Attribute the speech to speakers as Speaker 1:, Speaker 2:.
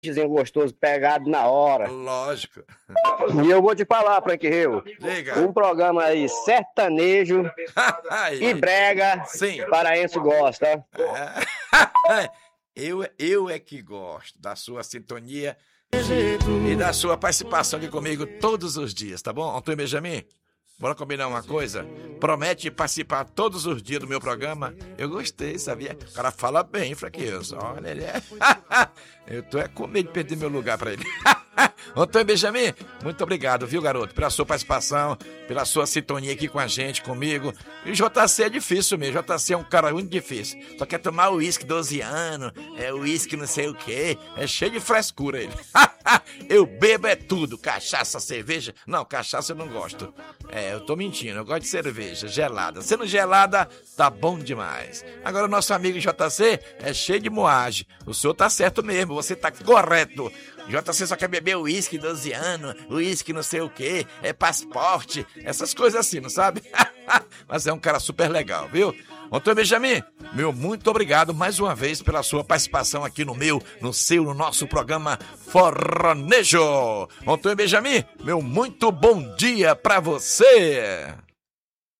Speaker 1: gostoso, pegado na hora.
Speaker 2: Lógico.
Speaker 1: E eu vou te falar, Frank Rio,
Speaker 2: Diga.
Speaker 1: um programa aí sertanejo e brega,
Speaker 2: sim,
Speaker 1: paraense gosta.
Speaker 2: Eu é que gosto da sua sintonia e da sua participação aqui comigo todos os dias, tá bom, Antônio Benjamin? Bora combinar uma coisa? Promete participar todos os dias do meu programa? Eu gostei, sabia? O cara fala bem, Fraquioso. Olha, ele é... Eu tô com medo de perder meu lugar pra ele. Antônio Benjamin, muito obrigado, viu, garoto? Pela sua participação, pela sua sintonia aqui com a gente, comigo. E o JC é difícil mesmo. JC é um cara muito difícil. Só quer tomar uísque 12 anos, uísque não sei o quê. É cheio de frescura ele. Eu bebo é tudo. Cachaça, cerveja. Não, cachaça eu não gosto. Eu tô mentindo. Eu gosto de cerveja gelada. Sendo gelada, tá bom demais. Agora o nosso amigo JC é cheio de moagem. O senhor tá certo mesmo. Você tá correto. JC só quer beber uísque 12 anos, uísque não sei o que, passaporte, essas coisas assim, não sabe? Mas é um cara super legal, viu? Antônio Benjamin, meu muito obrigado mais uma vez pela sua participação aqui no nosso programa Forronejo. Antônio Benjamin, meu muito bom dia pra você.